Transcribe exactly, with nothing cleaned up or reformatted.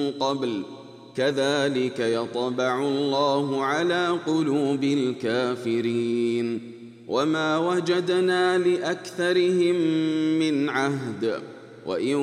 قبل كذلك يطبع الله على قلوب الكافرين وما وجدنا لأكثرهم من عهد وإن